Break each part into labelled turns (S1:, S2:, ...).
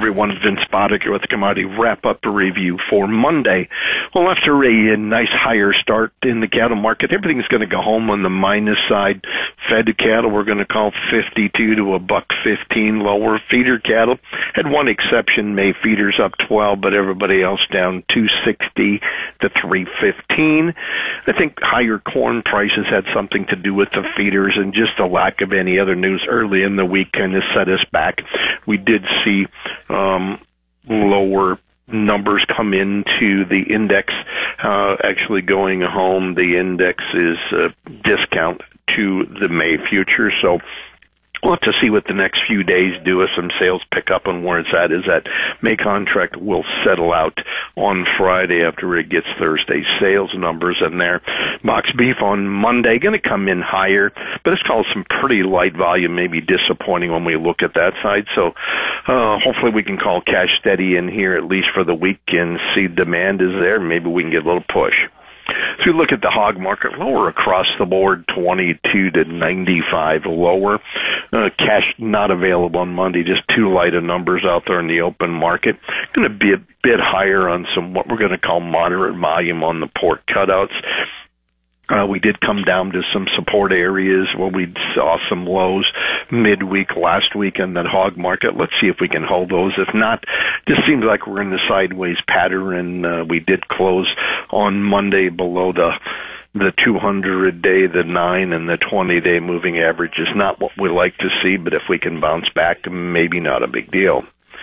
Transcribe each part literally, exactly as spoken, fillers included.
S1: everyone. Vince Boddick here with the Commodity Wrap-Up Review for Monday. Well, after a nice higher start in the cattle market, everything's going to go home on the minus side. Fed cattle, we're going to call fifty-two to a buck fifteen lower. Feeder cattle had one exception, May feeders up twelve, but everybody else down two sixty to three fifteen. I think higher corn prices had something to do with the feeders, and just a lack of any other news early in the week kind of set us back. We did see um, lower numbers come into the index. Uh, actually going home, the index is a discount to the May future, so we'll have to see what the next few days do as some sales pick up on where it's at. Is that May contract will settle out on Friday after it gets Thursday's sales numbers in there. Box beef on Monday going to come in higher, but it's called some pretty light volume, maybe disappointing when we look at that side. So uh, hopefully we can call cash steady in here at least for the week and see demand is there. Maybe we can get a little push. So you look at the hog market, lower across the board, twenty-two to ninety-five lower. Uh, cash not available on Monday, just too light of numbers out there in the open market. Going to be a bit higher on some what we're going to call moderate volume on the pork cutouts. Uh, we did come down to some support areas where we saw some lows midweek last week in that hog market. Let's see if we can hold those. If not, just seems like we're in the sideways pattern, and uh, we did close on Monday below the the two hundred day, the nine, and the twenty day moving average. Is not what we like to see, but if we can bounce back, maybe not a big deal.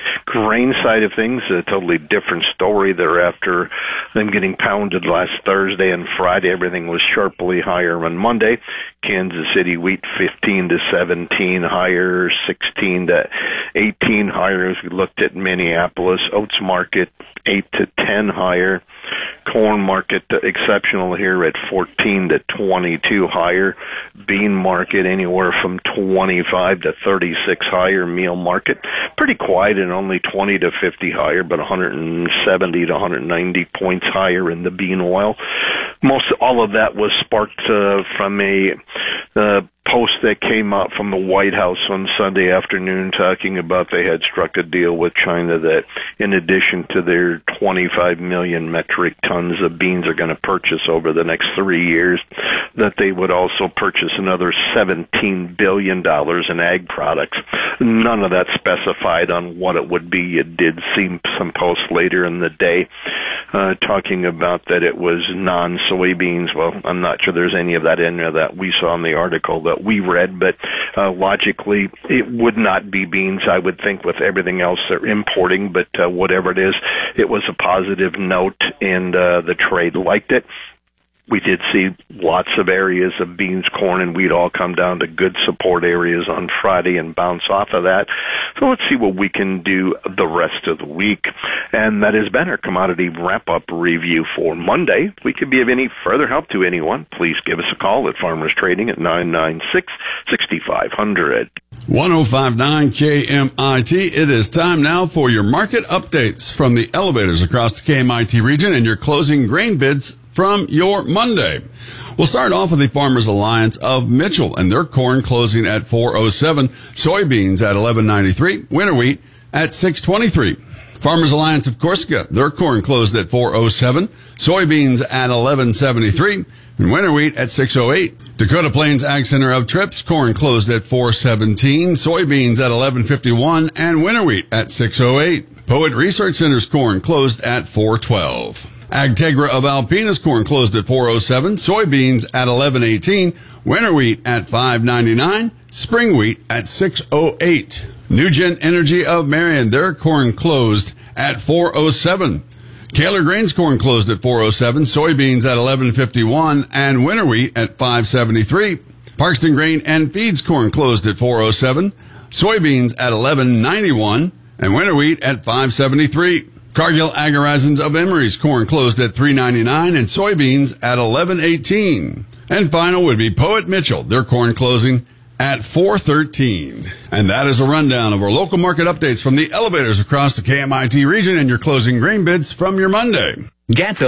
S1: Grain side of things, a totally different story there. After them getting pounded last Thursday and Friday, everything was sharply higher on Monday. Kansas City wheat fifteen to seventeen higher, sixteen to eighteen higher as we looked at Minneapolis. Oats market eight to ten higher. Corn market uh, exceptional here at fourteen to twenty-two higher. Bean market anywhere from twenty-five to thirty-six higher. Meal market pretty quiet and only twenty to fifty higher, but one seventy to one ninety points higher in the bean oil. Most all of that was sparked uh, from a uh, post that came out from the White House on Sunday afternoon talking about they had struck a deal with China that in addition to their twenty-five million metric tons of beans are going to purchase over the next three years, that they would also purchase another seventeen billion dollars in ag products. None of that specified on what it would be. You did see some posts later in the day uh, talking about that it was non-soybeans. Well, I'm not sure there's any of that in there that we saw in the article that we read, but uh, logically it would not be beans, I would think, with everything else they're importing, but uh, whatever it is, it was a positive note, and uh, the trade liked it. We did see lots of areas of beans, corn, and wheat all come down to good support areas on Friday and bounce off of that. So let's see what we can do the rest of the week. And that has been our Commodity Wrap-Up Review for Monday. If we could be of any further help to anyone, please give us a call at Farmers Trading at nine nine six, six five zero zero.
S2: one oh five point nine K M I T. It is time now for your market updates from the elevators across the K M I T region and your closing grain bids from your Monday. We'll start off with the Farmers Alliance of Mitchell and their corn closing at four oh seven, soybeans at eleven ninety-three, winter wheat at six twenty-three. Farmers Alliance of Corsica, their corn closed at four oh seven, soybeans at eleven seventy-three, and winter wheat at six oh eight. Dakota Plains Ag Center of Trips, corn closed at four seventeen, soybeans at eleven fifty-one, and winter wheat at six oh eight. Poet Research Center's corn closed at four twelve. Agtegra of Alpena's corn closed at four oh seven, soybeans at eleven eighteen, winter wheat at five ninety-nine, spring wheat at six oh eight. Nugent Energy of Marion, their corn closed at four oh seven. Kaler Grains corn closed at four oh seven, soybeans at eleven fifty-one, and winter wheat at five seventy-three. Parkston Grain and Feeds corn closed at four oh seven, soybeans at eleven ninety-one, and winter wheat at five seventy-three. Cargill Agarizons of Emery's corn closed at three ninety-nine and soybeans at eleven eighteen. And final would be Poet Mitchell, their corn closing at four thirteen. And that is a rundown of our local market updates from the elevators across the K M I T region and your closing grain bids from your Monday.
S3: Get the